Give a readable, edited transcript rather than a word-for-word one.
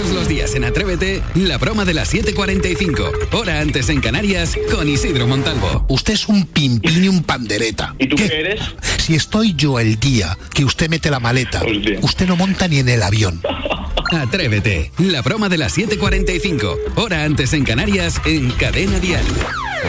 Todos los días en Atrévete, la broma de las 7:45. Hora antes en Canarias, con Isidro Montalvo. Usted es un pimpín y un pandereta. ¿Y tú qué eres? Si estoy yo el día que usted mete la maleta, Hostia. usted no monta ni en el avión. Atrévete, la broma de las 7:45. Hora antes en Canarias, en Cadena Dial.